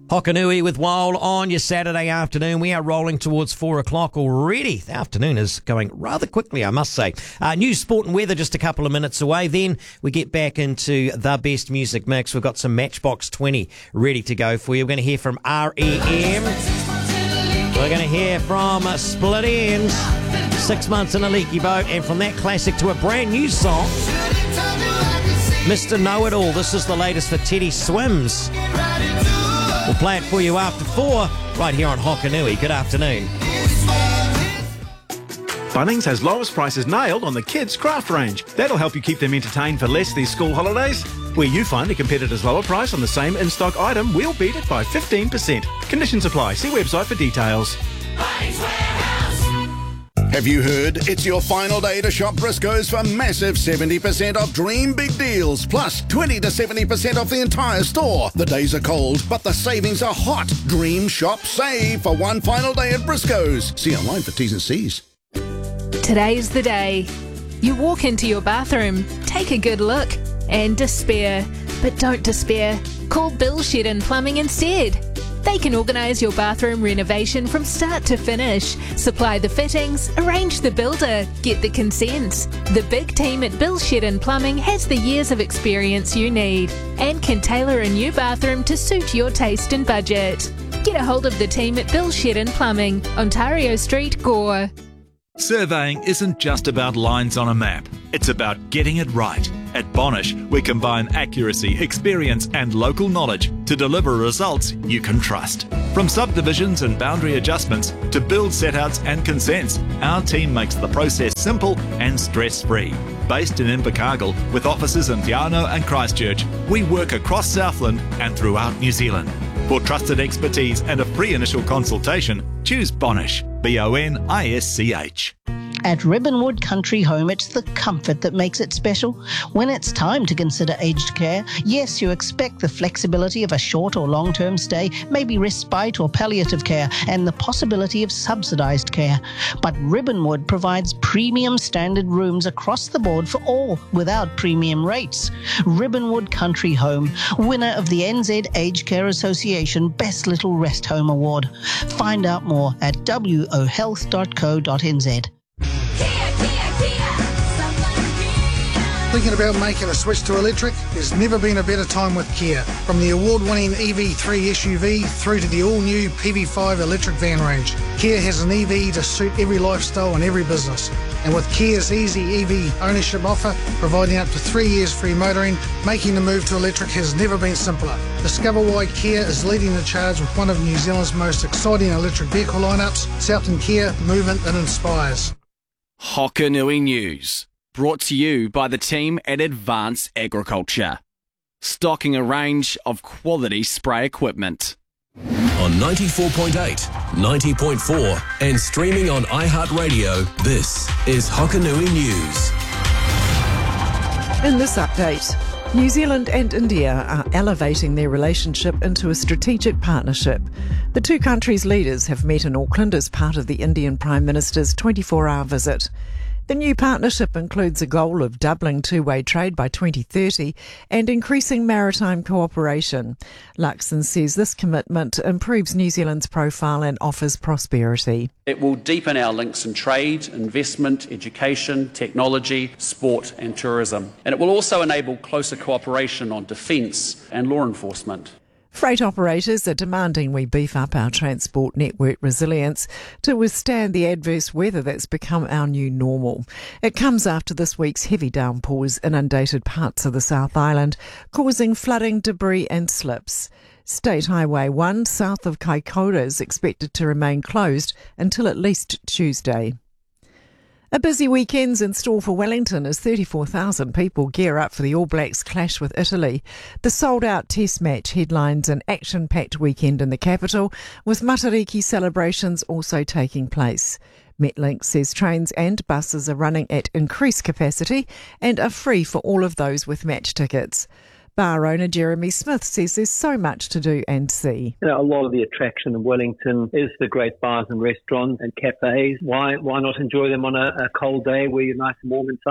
Hokanui with Wild on your Saturday afternoon. We are rolling towards 4 o'clock already. The afternoon is going rather quickly, I must say. News, sport and weather just a couple of minutes away. Then we get back into the best music mix. We've got some Matchbox 20 ready to go for you. We're going to hear from REM. We're going to hear from Split Ends, 6 months in a leaky boat. And from that classic to a brand new song, Mr. Know-It-All. This is the latest for Teddy Swims. We'll play it for you after 4, right here on Hokanui. Good afternoon. Bunnings has lowest prices nailed on the kids' craft range. That'll help you keep them entertained for less these school holidays. Where you find a competitor's lower price on the same in-stock item, we'll beat it by 15%. Conditions apply. See website for details. Have you heard? It's your final day to shop Briscoe's for massive 70% off dream big deals, plus 20 to 70% off the entire store. The days are cold, but the savings are hot. Dream, shop, save for one final day at Briscoe's. See online for T's and C's. Today's the day. You walk into your bathroom, take a good look, and despair. But don't despair. Call Bill Shedden Plumbing instead. They can organise your bathroom renovation from start to finish, supply the fittings, arrange the builder, get the consents. The big team at Bill Shedden Plumbing has the years of experience you need and can tailor a new bathroom to suit your taste and budget. Get a hold of the team at Bill Shedden Plumbing, Ontario Street, Gore. Surveying isn't just about lines on a map. It's about getting it right. At Bonish, we combine accuracy, experience and local knowledge to deliver results you can trust. From subdivisions and boundary adjustments to build setouts and consents, our team makes the process simple and stress-free. Based in Invercargill with offices in Te Anau and Christchurch, we work across Southland and throughout New Zealand. For trusted expertise and a free initial consultation, choose Bonish. BONISCH. At Ribbonwood Country Home, it's the comfort that makes it special. When it's time to consider aged care, yes, you expect the flexibility of a short or long-term stay, maybe respite or palliative care, and the possibility of subsidised care. But Ribbonwood provides premium standard rooms across the board for all, without premium rates. Ribbonwood Country Home, winner of the NZ Aged Care Association Best Little Rest Home Award. Find out more at wohealth.co.nz. Thinking about making a switch to electric? There's never been a better time with Kia. From the award-winning EV3 SUV through to the all-new PV5 electric van range, Kia has an EV to suit every lifestyle and every business. And with Kia's easy EV ownership offer, providing up to 3 years free motoring, making the move to electric has never been simpler. Discover why Kia is leading the charge with one of New Zealand's most exciting electric vehicle lineups, Southern Kia, movement that inspires. Hokanui News. Brought to you by the team at Advanced Agriculture. Stocking a range of quality spray equipment. On 94.8, 90.4 and streaming on iHeartRadio, this is Hokanui News. In this update, New Zealand and India are elevating their relationship into a strategic partnership. The two countries' leaders have met in Auckland as part of the Indian Prime Minister's 24-hour visit. The new partnership includes a goal of doubling two-way trade by 2030 and increasing maritime cooperation. Luxon says this commitment improves New Zealand's profile and offers prosperity. It will deepen our links in trade, investment, education, technology, sport and tourism. And it will also enable closer cooperation on defence and law enforcement. Freight operators are demanding we beef up our transport network resilience to withstand the adverse weather that's become our new normal. It comes after this week's heavy downpours inundated parts of the South Island, causing flooding, debris and slips. State Highway 1 south of Kaikoura is expected to remain closed until at least Tuesday. A busy weekend's in store for Wellington as 34,000 people gear up for the All Blacks clash with Italy. The sold-out Test match headlines an action-packed weekend in the capital, with Matariki celebrations also taking place. Metlink says trains and buses are running at increased capacity and are free for all of those with match tickets. Bar owner Jeremy Smith says there's so much to do and see. You know, a lot of the attraction in Wellington is the great bars and restaurants and cafes. Why not enjoy them on a cold day where you're nice and warm inside?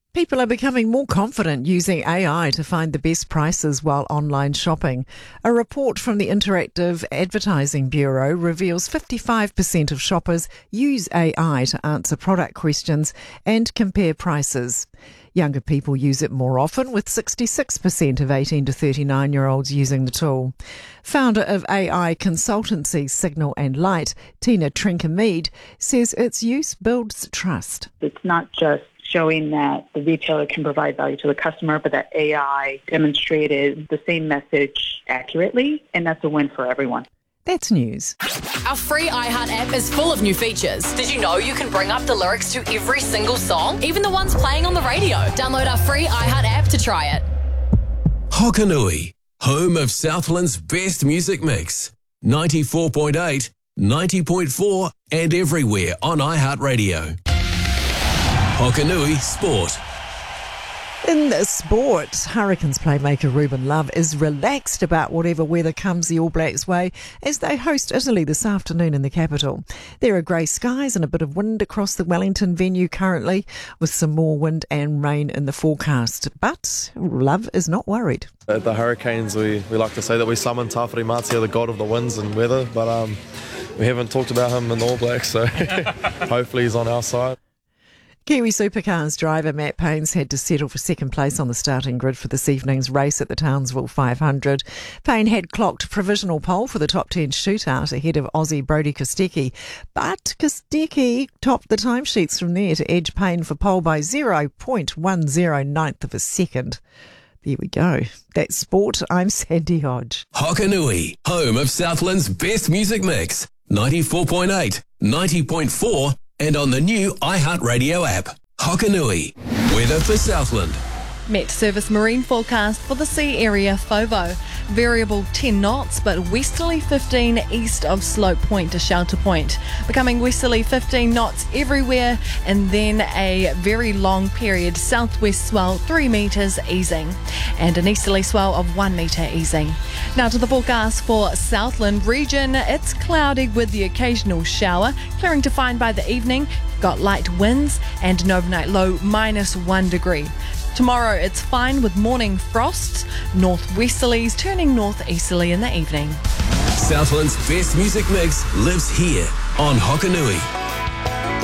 People are becoming more confident using AI to find the best prices while online shopping. A report from the Interactive Advertising Bureau reveals 55% of shoppers use AI to answer product questions and compare prices. Younger people use it more often, with 66% of 18 to 39-year-olds using the tool. Founder of AI consultancy Signal and Light, Tina Trinker-Mead, says its use builds trust. It's not just showing that the retailer can provide value to the customer, but that AI demonstrated the same message accurately, and that's a win for everyone. That's news. Our free iHeart app is full of new features. Did you know you can bring up the lyrics to every single song, even the ones playing on the radio? Download our free iHeart app to try it. Hokanui, home of Southland's best music mix. 94.8, 90.4 and everywhere on iHeartRadio. Hokanui Sport. In sport, Hurricanes playmaker Ruben Love is relaxed about whatever weather comes the All Blacks' way as they host Italy this afternoon in the capital. There are grey skies and a bit of wind across the Wellington venue currently, with some more wind and rain in the forecast. But Love is not worried. At the Hurricanes, we like to say that we summon Tawhiri Matia, the god of the winds and weather, but we haven't talked about him in the All Blacks, so hopefully he's on our side. Kiwi Supercars driver Matt Payne's had to settle for second place on the starting grid for this evening's race at the Townsville 500. Payne had clocked provisional pole for the top 10 shootout ahead of Aussie Brodie Kostecki, but Kostecki topped the timesheets from there to edge Payne for pole by 0.109th of a second. There we go. That's sport. I'm Sandy Hodge. Hokanui, home of Southland's best music mix. 94.8, 90.4 and on the new iHeartRadio app. Hokanui, weather for Southland. Met Service marine forecast for the sea area FOVO. Variable 10 knots, but westerly 15 east of Slope Point to Shelter Point. Becoming westerly 15 knots everywhere, and then a very long period southwest swell 3 metres easing, and an easterly swell of 1 metre easing. Now to the forecast for Southland region. It's cloudy with the occasional shower, clearing to fine by the evening. Got light winds and an overnight low -1 degree. Tomorrow it's fine with morning frosts, northwesterlies turning northeasterly in the evening. Southland's best music mix lives here on Hokanui.